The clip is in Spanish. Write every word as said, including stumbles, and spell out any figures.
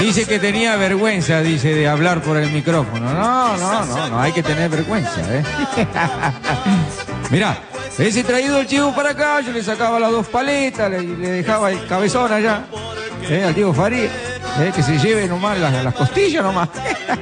Dice que tenía vergüenza, dice, de hablar por el micrófono. No, no, no, no hay que tener vergüenza, ¿eh? Mirá, ese traído el chivo para acá, yo le sacaba las dos paletas le, le dejaba el cabezón allá, ¿eh? Al tío Faría, ¿eh? Que se lleve nomás las, las costillas nomás.